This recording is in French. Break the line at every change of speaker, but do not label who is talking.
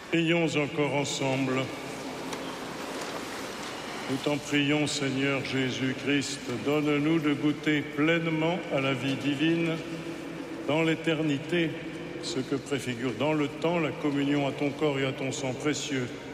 Prions encore ensemble. Nous t'en prions, Seigneur Jésus-Christ, donne-nous de goûter pleinement à la vie divine dans l'éternité, ce que préfigure dans le temps la communion à ton corps et à ton sang précieux,